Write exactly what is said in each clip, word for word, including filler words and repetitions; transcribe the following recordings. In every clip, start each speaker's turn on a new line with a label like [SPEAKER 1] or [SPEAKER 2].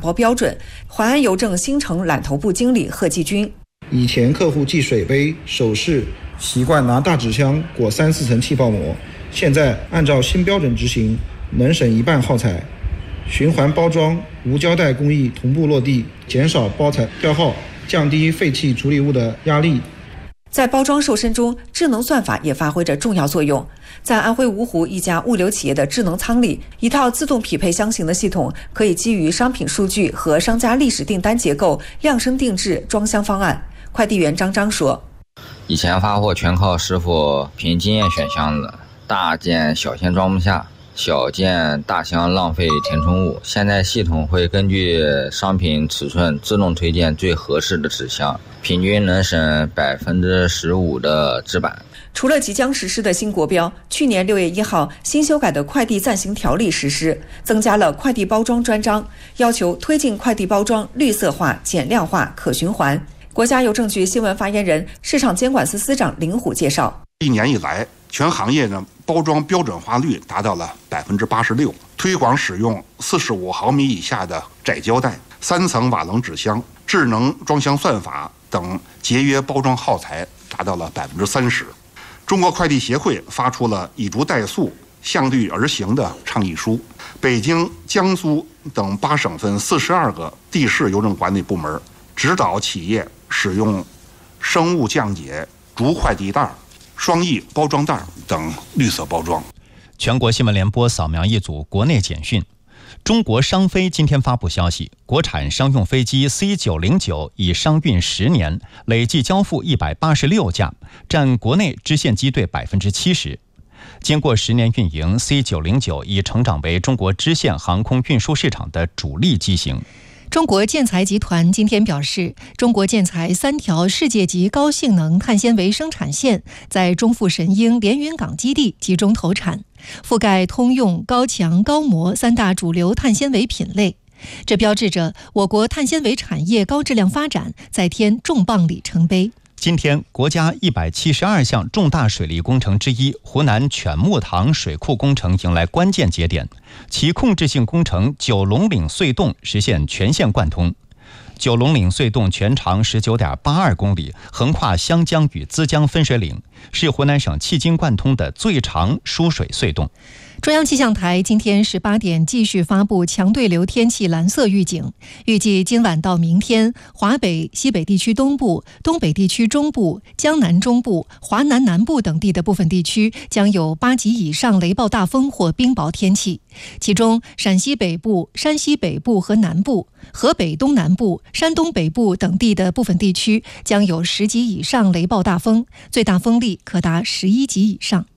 [SPEAKER 1] 包标准。淮安邮政新城揽头部经理贺继军：
[SPEAKER 2] 以前客户寄水杯、首饰习惯拿大纸箱裹三四层气泡膜，现在按照新标准执行，能省一半耗材。循环包装、无胶带工艺同步落地，减少包材消耗，降低废弃处理物的压力。
[SPEAKER 1] 在包装瘦身中，智能算法也发挥着重要作用。在安徽芜湖一家物流企业的智能仓里，一套自动匹配箱型的系统可以基于商品数据和商家历史订单结构量身定制装箱方案。快递员张张说：
[SPEAKER 3] 以前发货全靠师傅凭经验选箱子，大件小件装不下，小件大箱浪费填充物，现在系统会根据商品尺寸自动推荐最合适的纸箱，平均能省百分之十五的纸板。
[SPEAKER 1] 除了即将实施的新国标，去年六月一号新修改的快递暂行条例实施，增加了快递包装专章，要求推进快递包装绿色化、减量化、可循环。国家邮政局新闻发言人、市场监管司司长林虎介绍：
[SPEAKER 4] 一年以来，全行业呢包装标准化率达到了百分之八十六，推广使用四十五毫米以下的窄胶带、三层瓦楞纸箱、智能装箱算法等节约包装耗材达到了百分之三十。中国快递协会发出了以逐代速、向律而行的倡议书。北京、江苏等八省份四十二个地市邮政管理部门指导企业使用生物降解竹快递袋、双翼包装袋等绿色包装。
[SPEAKER 5] 全国新闻联播扫描一组国内简讯。中国商飞今天发布消息，国产商用飞机 C 九零九已商运十年，累计交付一百八十六架，占国内支线机队百分之七十。经过十年运营 ，C 九零九已成长为中国支线航空运输市场的主力机型。
[SPEAKER 6] 中国建材集团今天表示，中国建材三条世界级高性能碳纤维生产线在中富神鹰连云港基地集中投产，覆盖通用、高强、高模三大主流碳纤维品类。这标志着我国碳纤维产业高质量发展再添重磅里程碑。
[SPEAKER 5] 今天，国家一百七十二项重大水利工程之一湖南犬木塘水库工程迎来关键节点，其控制性工程九龙岭隧洞实现全线贯通。九龙岭隧洞全长 十九点八二公里，横跨湘江与资江分水岭，是湖南省迄今贯通的最长输水隧洞。
[SPEAKER 6] 中央气象台今天十八点继续发布强对流天气蓝色预警，预计今晚到明天，华北、西北地区东部、东北地区中部、江南中部、华南南部等地的部分地区将有八级以上雷暴大风或冰雹天气，其中陕西北部、山西北部和南部、河北东南部、山东北部等地的部分地区将有十级以上雷暴大风，最大风力可达十一级以上。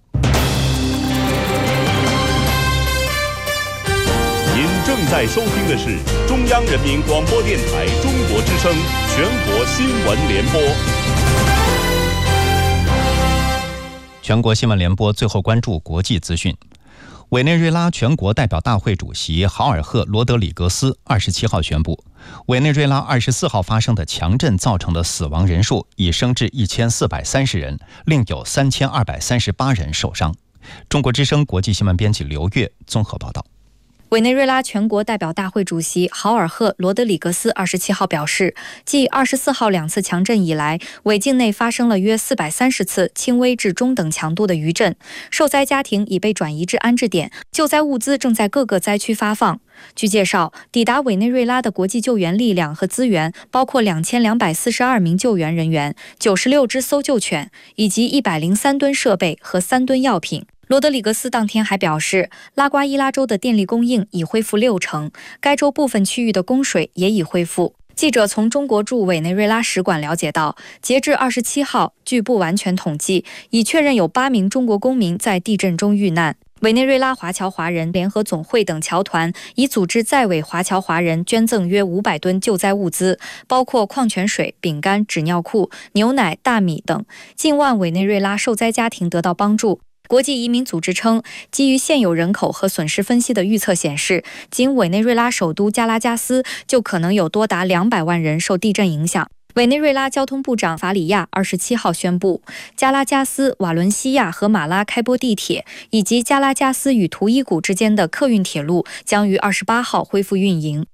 [SPEAKER 7] 您正在收听的是中央人民广播电台中国之声全国新闻联播。
[SPEAKER 5] 全国新闻联播最后关注国际资讯。委内瑞拉全国代表大会主席豪尔赫·罗德里格斯二十七号宣布，委内瑞拉二十四号发生的强震造成的死亡人数已升至一千四百三十人，另有三千二百三十八人受伤。中国之声国际新闻编辑刘月综合报道。
[SPEAKER 8] 委内瑞拉全国代表大会主席豪尔赫·罗德里格斯二十七号表示，继二十四号两次强震以来，委境内发生了约四百三十次轻微至中等强度的余震，受灾家庭已被转移至安置点，救灾物资正在各个灾区发放。据介绍，抵达委内瑞拉的国际救援力量和资源包括两千两百四十二名救援人员、九十六只搜救犬以及一百零三吨设备和三吨药品。罗德里格斯当天还表示，拉瓜伊拉州的电力供应已恢复六成，该州部分区域的供水也已恢复。记者从中国驻委内瑞拉使馆了解到，截至二十七号，据不完全统计，已确认有八名中国公民在地震中遇难。委内瑞拉华侨华人联合总会等侨团已组织在委华侨华人捐赠约五百吨救灾物资，包括矿泉水、饼干、纸尿裤、牛奶、大米等，近万委内瑞拉受灾家庭得到帮助。国际移民组织称，基于现有人口和损失分析的预测显示，仅委内瑞拉首都加拉加斯就可能有多达两百万人受地震影响。委内瑞拉交通部长法里亚二十七号宣布，加拉加斯、瓦伦西亚和马拉开波地铁以及加拉加斯与图伊古之间的客运铁路将于二十八号恢复运营。